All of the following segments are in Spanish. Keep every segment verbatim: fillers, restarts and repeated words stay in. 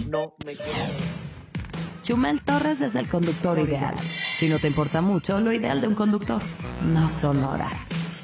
no me queda. Chumel Torres es el conductor ideal. Si no te importa mucho, lo ideal de un conductor no son horas.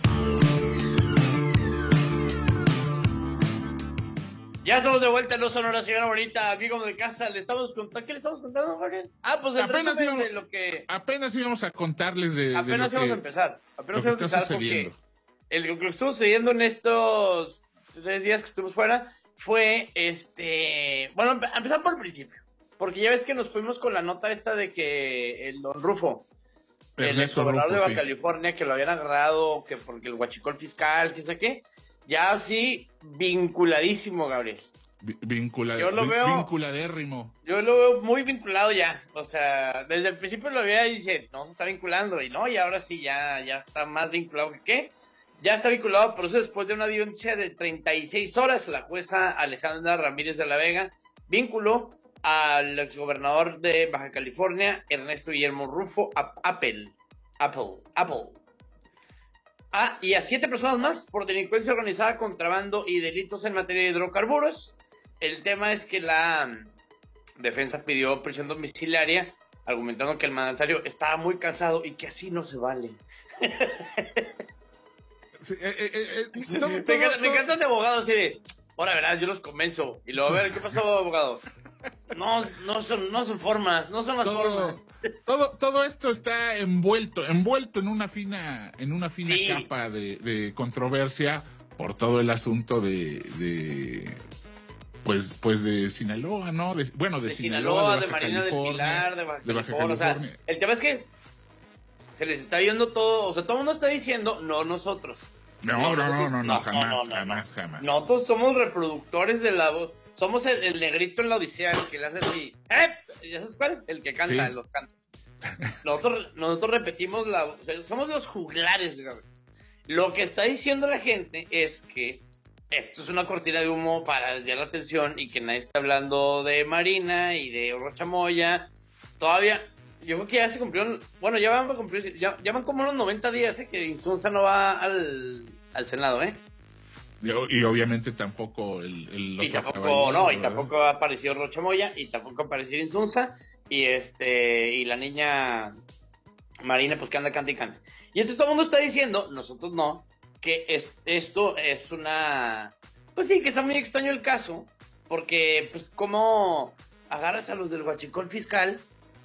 Ya estamos de vuelta, no son horas, señora bonita, amigos de casa. Le estamos contando, ¿qué le estamos contando, Gabriel? Ah, pues el apenas íbamos, de lo que apenas íbamos a contarles de, apenas de lo íbamos que, a empezar, apenas lo que íbamos a está empezar sucediendo. porque el, lo que estuvo sucediendo en estos tres días que estuvimos fuera fue este, bueno, a empezar por el principio, porque ya ves que nos fuimos con la nota esta de que el don Rufo, Ernesto el gobernador Rufo, de Baja sí. California, que lo habían agarrado, que porque el huachicol fiscal, que sé qué, ya así vinculadísimo, Gabriel. Vincula, Yo lo veo, vinculadérrimo. Yo lo veo muy vinculado ya. O sea, desde el principio lo veía y dije, no, se está vinculando. Y no, y ahora sí, ya, ya está más vinculado que qué. Ya está vinculado, por eso después de una audiencia de treinta y seis horas, la jueza Alejandra Ramírez de la Vega vinculó al exgobernador de Baja California, Ernesto Guillermo Rufo, a Apple. Apple. Apple. Ah, y a siete personas más por delincuencia organizada, contrabando y delitos en materia de hidrocarburos. El tema es que la defensa pidió prisión domiciliaria, argumentando que el mandatario estaba muy cansado y que así no se vale. Sí, eh, eh, eh, todo, me, todo, encanta, todo. me encantan de abogados así de, ahora verás, yo los convenzo. Y luego, a ver, ¿qué pasó, abogado? No, no son, no son formas, no son las todo, formas. todo, todo esto está envuelto, envuelto en una fina, en una fina Sí. capa de, de controversia por todo el asunto de, de pues, pues de Sinaloa, ¿no? De, bueno, de, De Sinaloa, Sinaloa, de, de Baja Marina del California, Pilar, de Baja de Baja California. O sea, California. el tema es que se les está viendo todo, o sea, todo el mundo está diciendo, no nosotros. No, no, no, nosotros- no, no, jamás, no, no, jamás, jamás. Nosotros somos reproductores de la voz. Somos el, el negrito en la Odisea, el que le hace así. ¿Eh? ¿Ya sabes cuál? El que canta Sí. los cantos. Nosotros, nosotros repetimos la voz. O sea, somos los juglares, Gabriel. Lo que está diciendo la gente es que esto es una cortina de humo para desviar la atención y que nadie está hablando de Marina y de Rochamoya. Todavía, yo creo que ya se cumplieron. Bueno, ya van a cumplir. Ya, ya van como unos noventa días, ¿eh? Que Insunza no va al, al Senado, ¿eh? Y, y obviamente tampoco el, el Y otro tampoco, caballero, no, y ¿verdad? tampoco ha aparecido Rochamoya, y tampoco ha aparecido Insunza, y este, y la niña Marina, pues que anda canta y canta. Y entonces todo el mundo está diciendo, nosotros no, que es, esto es una, pues sí, que está muy extraño el caso, porque, pues, como agarras a los del huachicol fiscal,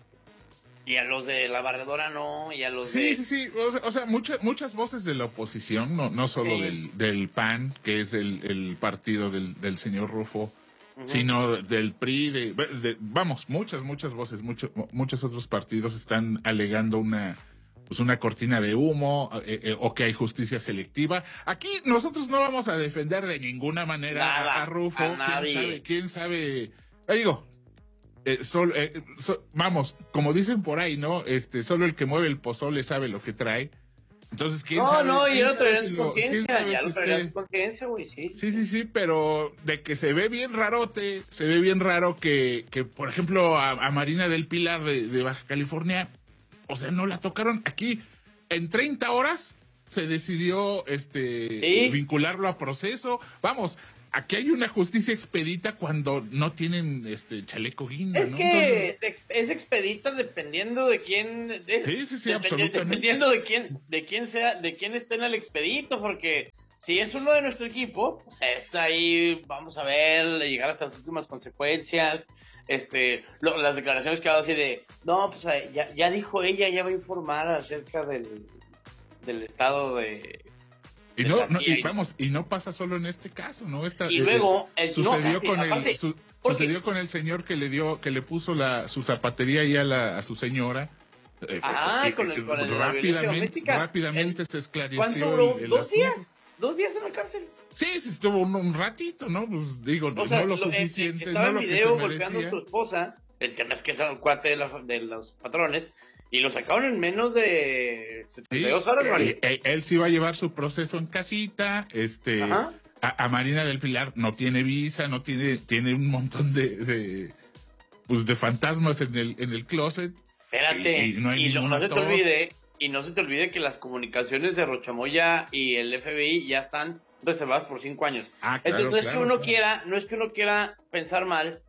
y a los de la barredora no, y a los Sí, de... sí, sí, o sea, o sea, muchas muchas voces de la oposición, no, no solo Sí. del, del P A N, que es el, el partido del, del señor Rufo, Ujú. sino del P R I, de, de- vamos, muchas, muchas voces, mucho, muchos otros partidos están alegando una, pues una cortina de humo, eh, eh, o que hay justicia selectiva. Aquí nosotros no vamos a defender de ninguna manera Nada, a, a Rufo, a nadie. quién sabe, quién sabe, eh, digo, eh, sol- eh, so- vamos, como dicen por ahí, ¿no? Este, solo el que mueve el pozole sabe lo que trae. Entonces, ¿quién No, sabe? no, y quién ya lo sabe traerás si en lo- quién conciencia, sabe ya si lo traerás esté- en conciencia, güey, sí. Sí, sí, sí, pero de que se ve bien rarote, se ve bien raro que, que por ejemplo, a, a Marina del Pilar de, de Baja California, o sea, no la tocaron aquí. En treinta horas se decidió este Sí. vincularlo a proceso. Vamos, aquí hay una justicia expedita cuando no tienen este chaleco guinda, Es ¿no? que Entonces, ex- es expedita dependiendo de quién. de- Sí, sí, sí, dependi- absolutamente. Dependiendo de quién, de quién sea, de quién esté en el expedito, porque si es uno de nuestro equipo, pues es ahí, vamos a ver, llegar hasta las últimas consecuencias. Este, lo- las declaraciones que ha dado así de, no, pues eh, ya, ya dijo ella, ya va a informar acerca del, del estado de. y de no, la no, C I A. y vamos, y no pasa solo en este caso, ¿no? Esta, Y eh, luego, es- el- sucedió no, con aparte, el su- porque- sucedió con el señor que le dio, que le puso la su zapatería ahí a la a su señora. Eh, Ah, eh, con el- eh, con el de la violencia rápidamente, doméstica. rápidamente El- se esclareció ¿Cuánto duró? el, el ¿Dos asunto. días? ¿Dos días en la cárcel? Sí, sí estuvo un, un ratito, ¿no? Pues digo, O sea, no lo lo- en- suficiente, estaba no en lo que se video golpeando a merecía. su esposa. El tema es que es un cuate de, la- de los patrones. Y lo sacaron en menos de setenta y dos Sí, horas, eh, Mari. eh, él sí va a llevar su proceso en casita, este, Ajá. a, a Marina del Pilar no tiene visa, no tiene, tiene un montón de, de pues de fantasmas en el, en el closet. Espérate. y- Y, y no hay lo- ninguna no se te tos. olvide. Y no se te olvide que las comunicaciones de Rochamoya y el F B I ya están reservadas por cinco años. Ah, claro, Entonces no es claro, que uno claro. quiera, no es que uno quiera pensar mal.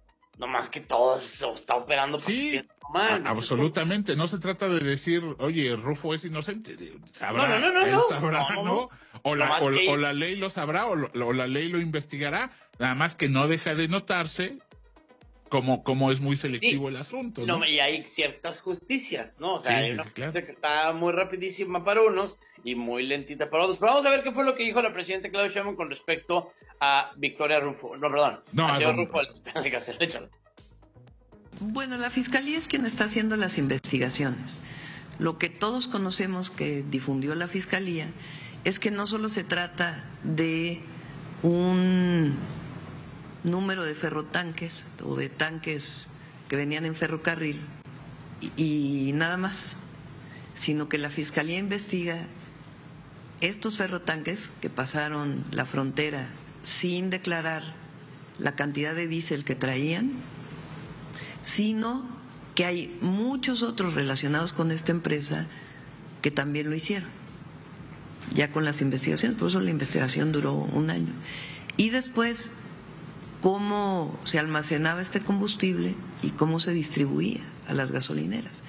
nomás que todo se está operando Sí, mal. a- absolutamente. No se trata de decir, oye, Rufo es inocente. Sabrá, No, no, no, no, él no. sabrá, No, no, ¿no? no. O, la, Nomás o, que- o la ley lo sabrá o, lo- o la ley lo investigará. Nada más que no deja de notarse como, como es muy selectivo Sí. el asunto, No, ¿no? y hay ciertas justicias, ¿no? O sea, Sí, hay sí, una sí, claro. justicia que está muy rapidísima para unos y muy lentita para otros. Pero vamos a ver qué fue lo que dijo la presidenta Claudia Sheinbaum con respecto a Victoria Rufo. No, perdón. No, a a señor don- Rufo. al- Échalo. Bueno, la Fiscalía es quien está haciendo las investigaciones. Lo que todos conocemos que difundió la Fiscalía es que no solo se trata de un número de ferrotanques o de tanques que venían en ferrocarril y, y nada más, sino que la Fiscalía investiga estos ferrotanques que pasaron la frontera sin declarar la cantidad de diésel que traían, sino que hay muchos otros relacionados con esta empresa que también lo hicieron, ya con las investigaciones, por eso la investigación duró un año. Y después, cómo se almacenaba este combustible y cómo se distribuía a las gasolineras.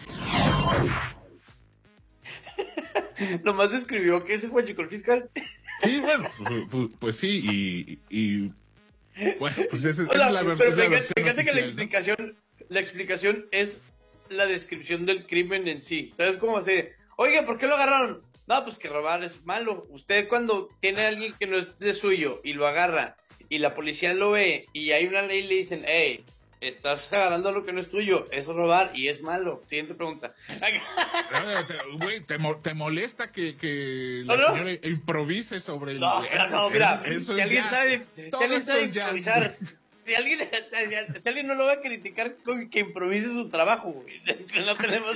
Nomás escribió que ese fue chico el fiscal. Sí, bueno, pues, pues- pues sí, y, y bueno, pues esa, esa O sea, es la, ver- pero es la fíjate, versión fíjate que la oficial, ¿no? explicación, la explicación es la descripción del crimen en sí. ¿Sabes cómo hace? Oiga, ¿por qué lo agarraron? No, pues que robar es malo. Usted cuando tiene a alguien que no es de suyo y lo agarra y la policía lo ve y hay una ley y le dicen, hey, estás agarrando lo que no es tuyo, es robar y es malo. Siguiente pregunta. Ah, te- güey, ¿te, mo- te molesta que, que la ¿No, no? señora improvise sobre el... No, pero no, mira, eso si es alguien jazz. sabe, si Todo alguien esto sabe es jazz, improvisar, güey. si alguien, si alguien no lo va a criticar con que improvise su trabajo, güey. No tenemos,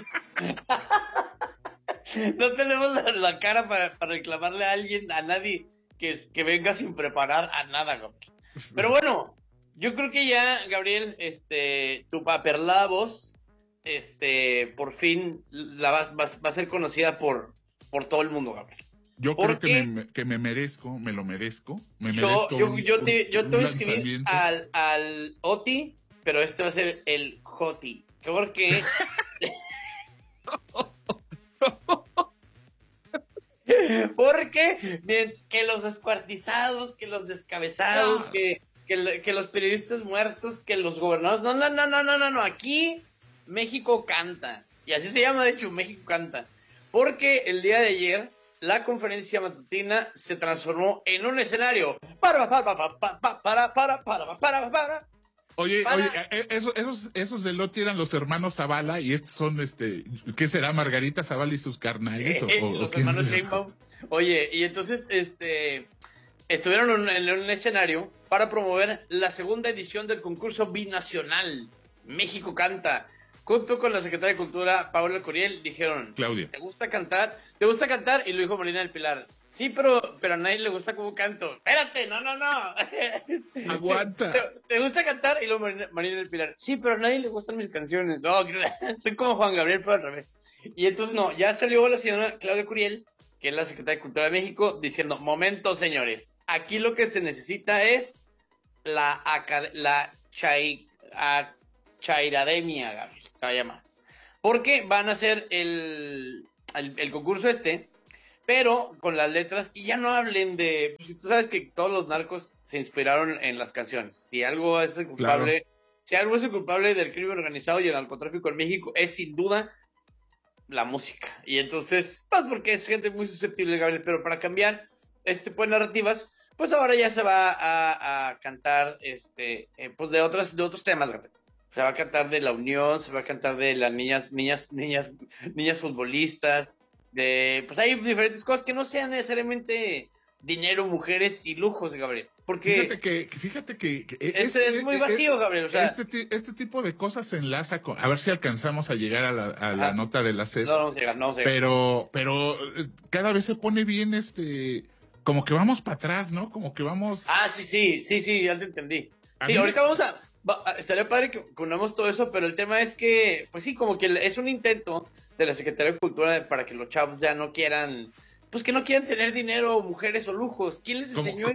no tenemos la, la cara para, para reclamarle a alguien, a nadie que, que venga sin preparar a nada, güey. Pero bueno, yo creo que ya, Gabriel, este, tu paperlada voz, este, por fin la va, va, va a ser conocida por, por todo el mundo, Gabriel. Yo ¿Por creo que qué? me, que me merezco, me lo merezco, me Yo, merezco yo, un- yo te, yo un te voy a escribir lanzamiento. al, al Oti, pero este va a ser el Joti. Porque. Porque bien, que los descuartizados, que los descabezados, No. que, que, lo- que los periodistas muertos, que los gobernadores. No, no, no, no, no, no, no. Aquí México canta. Y así se llama, de hecho, México canta. Porque el día de ayer la conferencia matutina se transformó en un escenario. Para, para, para, para, para, para, para, para, para, para. Oye, para- oye, eh, esos, esos, esos de Loti eran los hermanos Zavala y estos son, este, ¿qué será? Margarita Zavala y sus carnales. o, Eh, o- o los quién hermanos será? Sheinbaum. Oye, y entonces, este, estuvieron en, en un escenario para promover la segunda edición del concurso binacional México Canta. Junto con la secretaria de Cultura, Paula Curiel, dijeron, Claudia. ¿te gusta cantar? ¿Te gusta cantar? Y lo dijo Marina del Pilar. Sí, pero, pero a nadie le gusta cómo canto. Espérate, no, no, no. Aguanta. ¿Te, te gusta cantar? Y luego Marina, Marina del Pilar. Sí, pero a nadie le gustan mis canciones. Oh, soy como Juan Gabriel, pero al revés. Y entonces, no, ya salió la señora Claudia Curiel, que es la secretaria de Cultura de México, diciendo, momento, señores, aquí lo que se necesita es la, acad- la chai, a- chairademia, Gabriel, se va a llamar. Porque van a hacer el, el, el concurso este, pero con las letras, y ya no hablen de, pues, tú sabes que todos los narcos se inspiraron en las canciones. Si algo es el culpable, si algo es el culpable del crimen organizado y el narcotráfico en México, es sin duda la música. Y entonces, pues porque es gente muy susceptible, Gabriel, pero para cambiar este tipo de narrativas, pues ahora ya se va a, a cantar este eh, pues de otras de otros temas, Gabriel. Se va a cantar de la unión, se va a cantar de las niñas niñas niñas niñas futbolistas, de pues hay diferentes cosas que no sean necesariamente dinero, mujeres y lujos, Gabriel, porque Fíjate que, que- fíjate que, que ese es muy vacío, Gabriel, o sea, este, ti- este tipo de cosas se enlaza con, a ver si alcanzamos a llegar a la, a la Ajá. nota de la sed. no vamos a llegar, no vamos a llegar. Pero, pero eh, cada vez se pone bien, este, como que vamos para atrás, ¿no? Como que vamos. Ah, sí, sí, sí, sí, ya te entendí. A Sí, mí ahorita me- vamos a... va- a- estaría padre que unamos todo eso, pero el tema es que, pues sí, como que es un intento de la Secretaría de Cultura de- para que los chavos ya no quieran, pues que no quieran tener dinero, mujeres o lujos. ¿Quién les ¿Cómo- enseñó cómo- eso?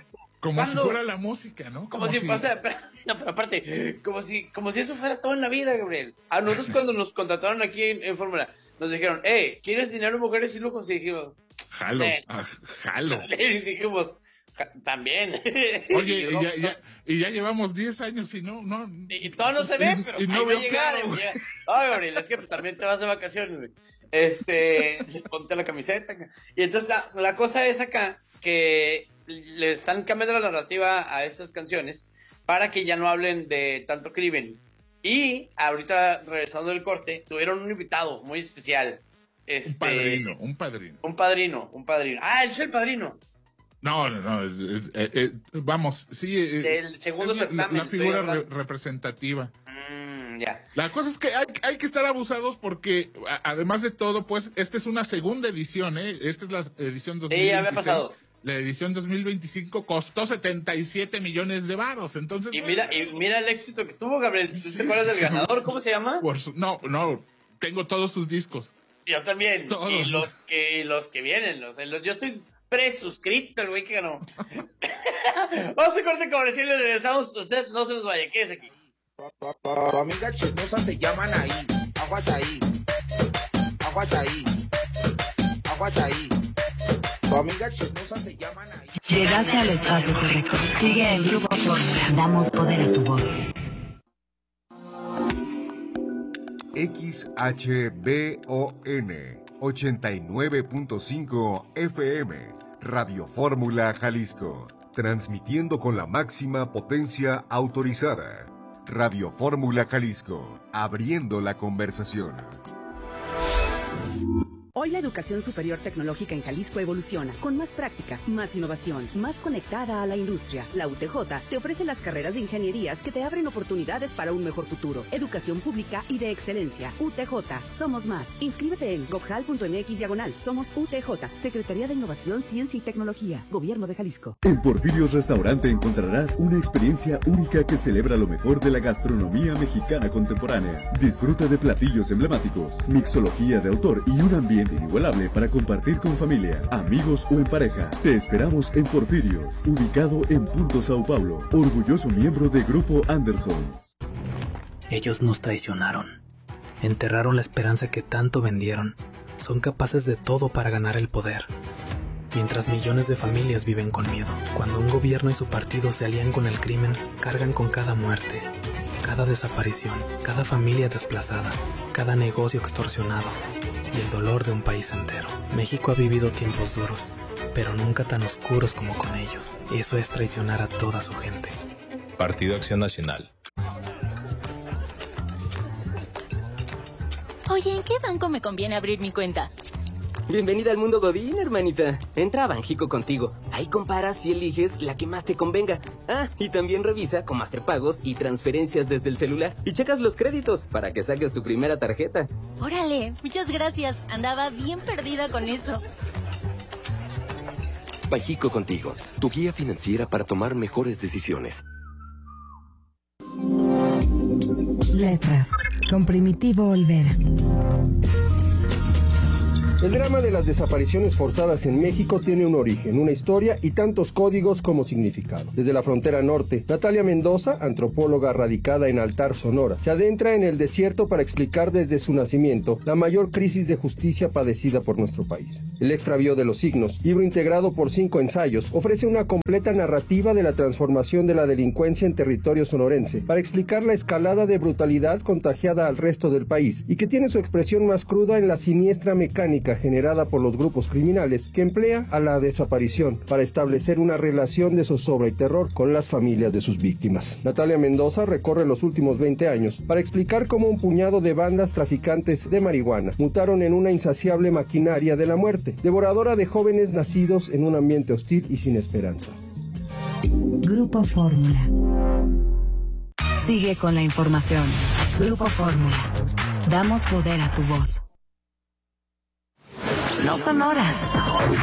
Como ¿Cuándo? si fuera la música, ¿no? Como, como si, si... O sea, pero, no, pero aparte, como si, como si eso fuera todo en la vida, Gabriel. A nosotros cuando nos contrataron aquí en, en Fórmula, nos dijeron, eh, ¿quieres dinero, mujeres y lujos? Y dijimos, jalo, eh. ah, jalo. Y dijimos, también. Oye, y ya, ya, y ya llevamos diez años y no, no. Y, y todo no se ve, y, pero y no ahí va veo a llegar. claro. Ay, Gabriel, es que pues, también te vas de vacaciones, güey. Este, ponte la camiseta. Y entonces la, la cosa es acá que le están cambiando la narrativa a estas canciones para que ya no hablen de tanto crimen. Y ahorita, regresando del corte, tuvieron un invitado muy especial. Este, un padrino, un padrino. Un padrino, un padrino. Ah, él es el padrino. No, no, no. Es, es, es, es, vamos, sí. Del segundo es la, certamen. la, la figura re, representativa. Mm, ya. La cosa es que hay, hay que estar abusados porque, a, además de todo, pues, esta es una segunda edición, ¿eh? Esta es la edición dos mil veintiséis. Sí, ya había pasado. La edición dos mil veinticinco costó setenta y siete millones de varos, entonces... Y mira, y mira el éxito que tuvo, Gabriel. ¿Tú sí, te acuerdas del ganador? ¿Cómo se llama? Por su, no, no, tengo todos sus discos. Yo también. Todos. Y los que, y los que vienen. Los, los, yo estoy presuscrito, el güey que ganó. Vamos a corte comercial y regresamos. Usted no se nos vaya, quédese aquí. Tu amiga chismosa se llaman ahí. Aguanta ahí. Aguanta ahí. Aguanta ahí. Tu amiga chismosa se llaman ahí. Llegaste al espacio correcto. Sigue el Grupo Fórmula. Damos poder a tu voz. X H B O N ochenta y nueve punto cinco F M, Radio Fórmula Jalisco, transmitiendo con la máxima potencia autorizada. Radio Fórmula Jalisco, abriendo la conversación. Hoy la educación superior tecnológica en Jalisco evoluciona, con más práctica, más innovación, más conectada a la industria. La U T J te ofrece las carreras de ingenierías que te abren oportunidades para un mejor futuro. Educación pública y de excelencia. U T J, somos más. Inscríbete en gobjal.mx diagonal. Somos U T J, Secretaría de Innovación, Ciencia y Tecnología, Gobierno de Jalisco. En Porfirios Restaurante encontrarás una experiencia única que celebra lo mejor de la gastronomía mexicana contemporánea. Disfruta de platillos emblemáticos, mixología de autor y un ambiente inigualable para compartir con familia, amigos o en pareja. Te esperamos en Porfirios, ubicado en Punto Sao Paulo, orgulloso miembro de Grupo Anderson. Ellos nos traicionaron, enterraron la esperanza que tanto vendieron, son capaces de todo para ganar el poder. Mientras millones de familias viven con miedo, cuando un gobierno y su partido se alían con el crimen, cargan con cada muerte, cada desaparición, cada familia desplazada, cada negocio extorsionado y el dolor de un país entero. México ha vivido tiempos duros, pero nunca tan oscuros como con ellos. Eso es traicionar a toda su gente. Partido Acción Nacional. Oye, ¿en qué banco me conviene abrir mi cuenta? Bienvenida al mundo Godín, hermanita. Entra a Banjico contigo. Ahí comparas y eliges la que más te convenga. Ah, y también revisa cómo hacer pagos y transferencias desde el celular. Y checas los créditos para que saques tu primera tarjeta. Órale, muchas gracias. Andaba bien perdida con eso. Banjico contigo, tu guía financiera para tomar mejores decisiones. Letras, con Primitivo Olvera. El drama de las desapariciones forzadas en México tiene un origen, una historia y tantos códigos como significado. Desde la frontera norte, Natalia Mendoza, antropóloga radicada en Altar, Sonora, se adentra en el desierto para explicar desde su nacimiento la mayor crisis de justicia padecida por nuestro país. El extravío de los signos, libro integrado por cinco ensayos, ofrece una completa narrativa de la transformación de la delincuencia en territorio sonorense para explicar la escalada de brutalidad contagiada al resto del país y que tiene su expresión más cruda en la siniestra mecánica generada por los grupos criminales que emplea a la desaparición para establecer una relación de zozobra y terror con las familias de sus víctimas. Natalia Mendoza recorre los últimos veinte años para explicar cómo un puñado de bandas traficantes de marihuana mutaron en una insaciable maquinaria de la muerte, devoradora de jóvenes nacidos en un ambiente hostil y sin esperanza. Grupo Fórmula. Sigue con la información. Grupo Fórmula. Damos poder a tu voz. No son horas.